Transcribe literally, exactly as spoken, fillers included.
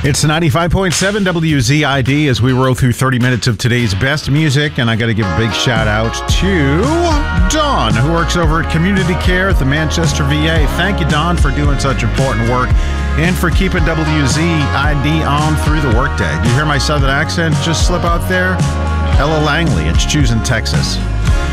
It's ninety-five point seven W Z I D as we roll through thirty minutes of today's best music. And I got to give a big shout out to Dawn, who works over at Community Care at the Manchester V A. Thank you, Dawn, for doing such important work and for keeping W Z I D on through the workday. Do you hear my southern accent just slip out there? Ella Langley, it's Choosing Texas.